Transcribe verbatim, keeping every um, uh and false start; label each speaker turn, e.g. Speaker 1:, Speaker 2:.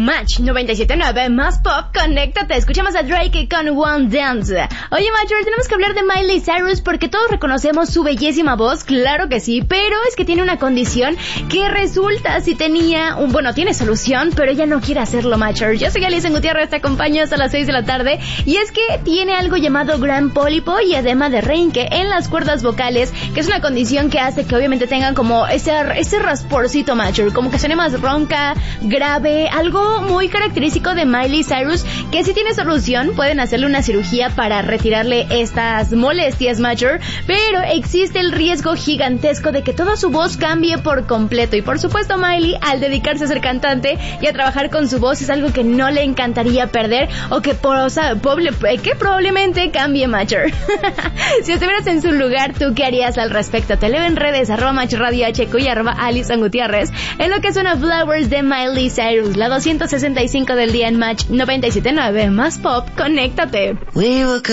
Speaker 1: Match noventa y siete punto nueve más pop, conéctate. Escuchamos a Drake con One Dance. Oye, Matcher, tenemos que hablar de Miley Cyrus porque todos reconocemos su bellísima voz, claro que sí, pero es que tiene una condición que resulta si tenía un, bueno, tiene solución, pero ella no quiere hacerlo, Matcher. Yo soy Alison Gutiérrez, te acompaño hasta las seis de la tarde, y es que tiene algo llamado gran pólipo y edema de Reinke en las cuerdas vocales, que es una condición que hace que obviamente tengan como ese, ese rasporcito, Matcher, como que suene más ronca, grave, algo muy característico de Miley Cyrus, que si tiene solución, pueden hacerle una cirugía para retirarle estas molestias, Matcher, pero existe el riesgo gigantesco de que toda su voz cambie por completo, y por supuesto Miley, al dedicarse a ser cantante y a trabajar con su voz, es algo que no le encantaría perder, o que, por, o sea, pobre, que probablemente cambie, Matcher. Si estuvieras en su lugar, ¿tú qué harías al respecto? Te leo en redes, arroba Match Radio H Q y arroba Alison Gutiérrez, en lo que suena Flowers de Miley Cyrus, la doscientos sesenta y cinco del día en Match noventa y siete punto nueve más pop, conéctate. We